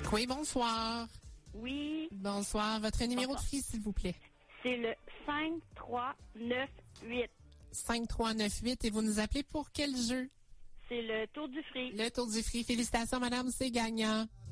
Oui, bonsoir. Oui. Bonsoir. Votre numéro de fille, s'il vous plaît. C'est le 5398. 5398. Et vous nous appelez pour quel jeu? C'est le Tour du Free. Le Tour du Free. Félicitations, madame, c'est gagnant.